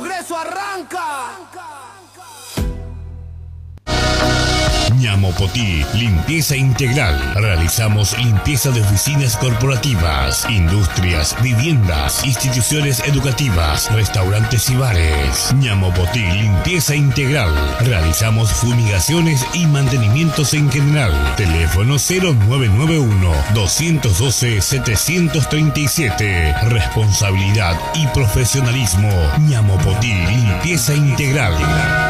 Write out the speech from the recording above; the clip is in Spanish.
progreso arranca. Ñamopotí, limpieza integral. Realizamos limpieza de oficinas corporativas, industrias, viviendas, instituciones educativas, restaurantes y bares. Ñamopotí, limpieza integral. Realizamos fumigaciones y mantenimientos en general. Teléfono 0991-212-737. Responsabilidad y profesionalismo. Ñamopotí, limpieza integral.